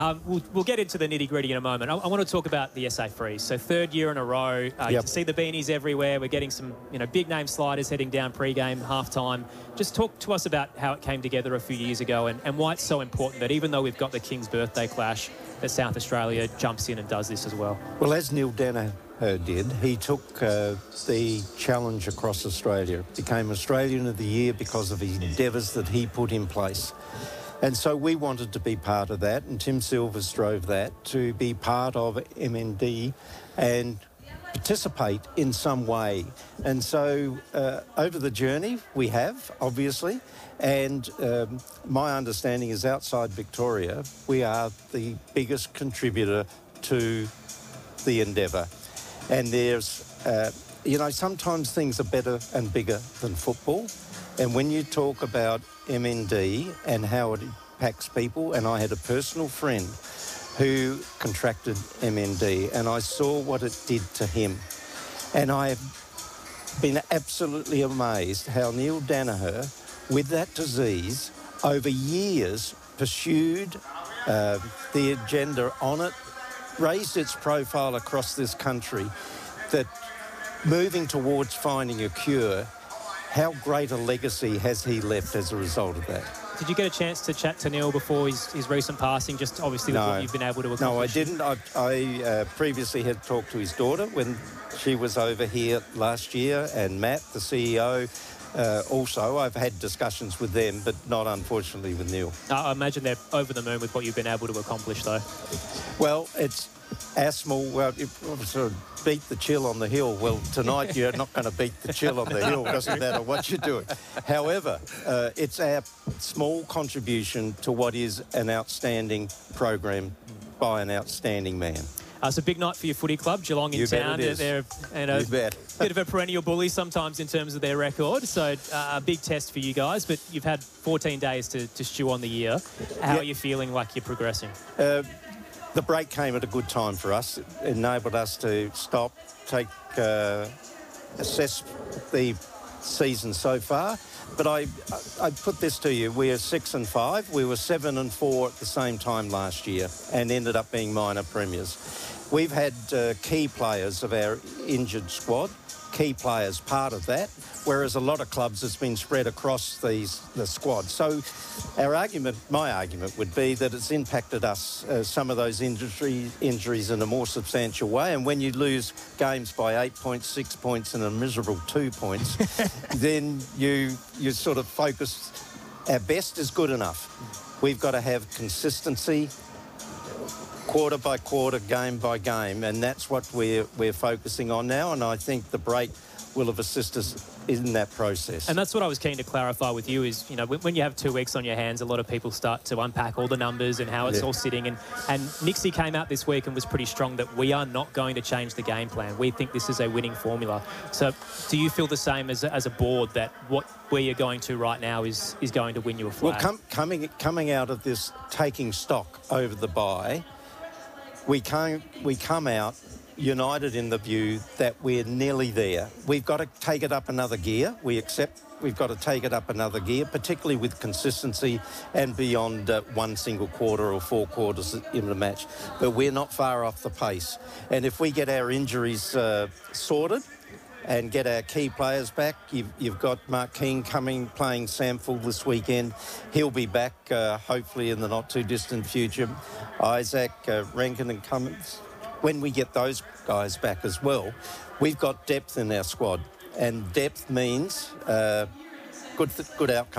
We'll get into the nitty-gritty in a moment. I want to talk about the SA Freeze. So third year in a row, you can see the beanies everywhere. We're getting some, big-name sliders heading down pre-game, half-time. Just talk to us about how it came together a few years ago and why it's so important that even though we've got the King's Birthday Clash, that South Australia jumps in and does this as well. Well, as Neil Danaher did, he took the challenge across Australia. Became Australian of the Year because of his endeavours that he put in place. And so we wanted to be part of that, and Tim Silvers drove that, to be part of MND and participate in some way. And so over the journey, we have, obviously, and my understanding is outside Victoria, we are the biggest contributor to the endeavour. And there's, sometimes things are better and bigger than football. And when you talk about MND and how it impacts people, and I had a personal friend who contracted MND, and I saw what it did to him. And I have been absolutely amazed how Neil Danaher, with that disease, over years pursued the agenda on it, raised its profile across this country, that moving towards finding a cure, how great a legacy has he left as a result of that? Did you get a chance to chat to Neil before his recent passing, just obviously with what you've been able to accomplish? No, I didn't. I previously had talked to his daughter when she was over here last year, and Matt, the CEO, also. I've had discussions with them, but not, unfortunately, with Neil. I imagine they're over the moon with what you've been able to accomplish, though. Well, it's asthma. Well, you sort of beat the chill on the hill. Well, tonight you're not going to beat the chill on the hill. Doesn't matter what you're doing. However, it's our small contribution to what is an outstanding program by an outstanding man. It's a big night for your footy club, Geelong in town. They're a bit of a perennial bully sometimes in terms of their record, so a big test for you guys. But you've had 14 days to stew on the year. How are you feeling like you're progressing? The break came at a good time for us. It enabled us to stop, assess the season so far. But I put this to you, we are 6-5. We were 7-4 at the same time last year and ended up being minor premiers. We've had key players of our injured squad, key players part of that, whereas a lot of clubs has been spread across the squad. So my argument would be that it's impacted us, some of those injuries in a more substantial way. And when you lose games by 8 points, 6 points and a miserable 2 points, then you sort of focus, our best is good enough. We've got to have consistency, quarter by quarter, game by game, and that's what we're focusing on now, and I think the break will have assisted us in that process. And that's what I was keen to clarify with you is, when you have 2 weeks on your hands, a lot of people start to unpack all the numbers and how it's all sitting. And Nixie came out this week and was pretty strong that we are not going to change the game plan. We think this is a winning formula. So do you feel the same as a board, that where you're going to right now is going to win you a flag? Well, coming out of this taking stock over the bye, we come out united in the view that we're nearly there. We've got to take it up another gear. We accept we've got to take it up another gear, particularly with consistency and beyond one single quarter or 4 quarters in the match. But we're not far off the pace. And if we get our injuries sorted and get our key players back, you've got Mark King playing Samford this weekend. He'll be back hopefully in the not too distant future. Isaac, Rankin and Cummins. When we get those guys back as well, we've got depth in our squad, and depth means good outcome.